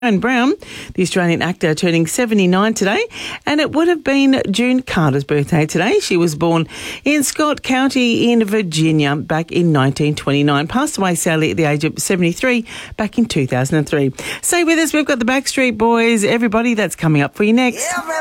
Brown, the Australian actor, turning 79 today, and it would have been June Carter's birthday today. She was born in Scott County in Virginia back in 1929. Passed away sadly at the age of 73 back in 2003. Stay with us. We've got the Backstreet Boys. Everybody, that's coming up for you next.